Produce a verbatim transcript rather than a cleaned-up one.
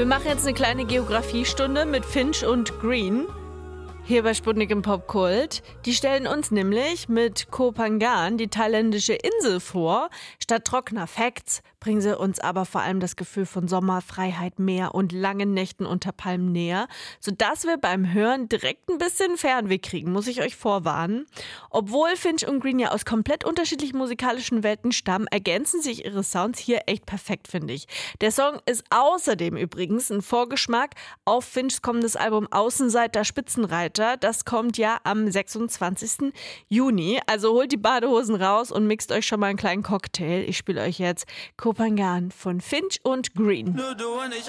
Wir machen jetzt eine kleine Geografiestunde mit Finch und Green. Hier bei Sputnik im Popkult. Die stellen uns nämlich mit Koh Phangan die thailändische Insel vor. Statt trockener Facts bringen sie uns aber vor allem das Gefühl von Sommer, Freiheit, Meer und langen Nächten unter Palmen näher, sodass wir beim Hören direkt ein bisschen Fernweh kriegen, muss ich euch vorwarnen. Obwohl Finch und Green ja aus komplett unterschiedlichen musikalischen Welten stammen, ergänzen sich ihre Sounds hier echt perfekt, finde ich. Der Song ist außerdem übrigens ein Vorgeschmack auf Finchs kommendes Album Außenseiter Spitzenreiter. Das kommt ja am sechsundzwanzigsten Juni. Also holt die Badehosen raus und mixt euch schon mal einen kleinen Cocktail. Ich spiele euch jetzt Koh Phangan von Finch und Green.